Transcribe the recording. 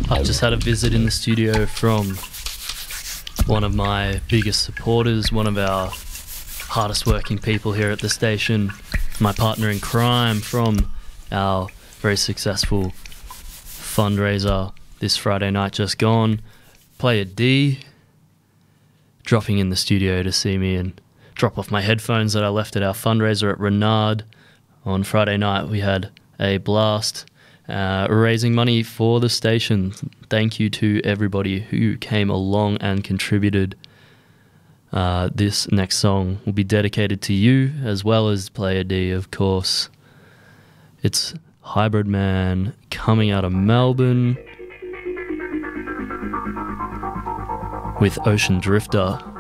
I've just had a visit in the studio from one of my biggest supporters, one of our hardest working people here at the station, my partner in crime from our very successful fundraiser this Friday night just gone, Player D, dropping in the studio to see me and drop off my headphones that I left at our fundraiser at Renard. On Friday night we had a blast raising money for the station. Thank you to everybody who came along and contributed. This next song will be dedicated to you as well as Player D, of course. It's Hybrid Man coming out of Melbourne with Ocean Drifter.